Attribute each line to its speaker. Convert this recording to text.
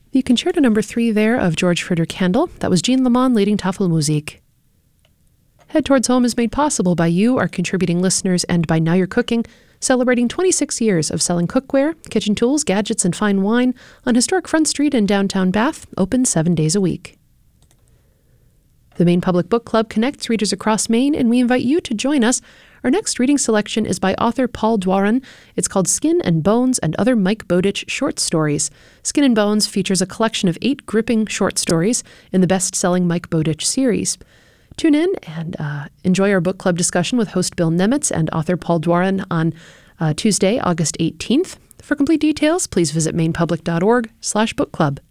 Speaker 1: The Concerto Number 3 there of George Friedrich Handel. That was Jean Lemon leading Tafelmusik. Head Towards Home is made possible by you, our contributing listeners, and by Now You're Cooking, celebrating 26 years of selling cookware, kitchen tools, gadgets, and fine wine on historic Front Street in downtown Bath, open 7 days a week. The Maine Public Book Club connects readers across Maine, and we invite you to join us. Our next reading selection is by author Paul Dwaran. It's called Skin and Bones and Other Mike Bowditch Short Stories. Skin and Bones features a collection of 8 gripping short stories in the best-selling Mike Bowditch series. Tune in and enjoy our book club discussion with host Bill Nemitz and author Paul Dwaran on Tuesday, August 18th. For complete details, please visit mainepublic.org/bookclub.